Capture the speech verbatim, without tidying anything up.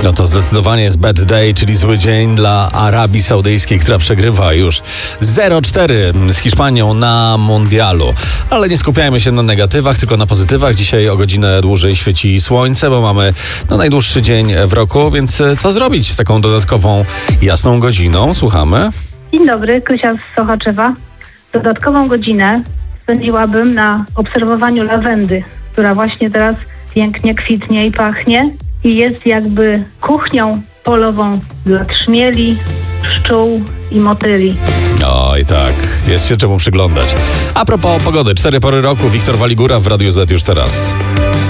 No to zdecydowanie jest bad day, czyli zły dzień dla Arabii Saudyjskiej, która przegrywa już zero cztery z Hiszpanią na mundialu. Ale nie skupiajmy się na negatywach, tylko na pozytywach. Dzisiaj o godzinę dłużej świeci słońce, bo mamy no, najdłuższy dzień w roku, więc co zrobić z taką dodatkową jasną godziną? Słuchamy. Dzień dobry, Krysia z Sochaczewa. Dodatkową godzinę spędziłabym na obserwowaniu lawendy, która właśnie teraz pięknie kwitnie i pachnie i jest jakby kuchnią polową dla trzmieli, pszczół i motyli. Oj tak, jest się czemu przyglądać. A propos pogody, cztery pory roku, Wiktor Waligura w Radiu Z już teraz.